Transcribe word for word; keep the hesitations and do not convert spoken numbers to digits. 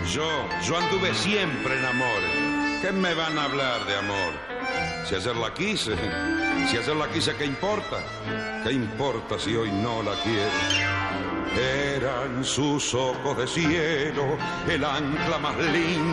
Yo, yo anduve siempre en amor. ¿Qué me van a hablar de amor? Si ayer la quise, si ayer la quise, ¿qué importa? ¿Qué importa si hoy no la quiero? Eran sus ojos de cielo, el ancla más linda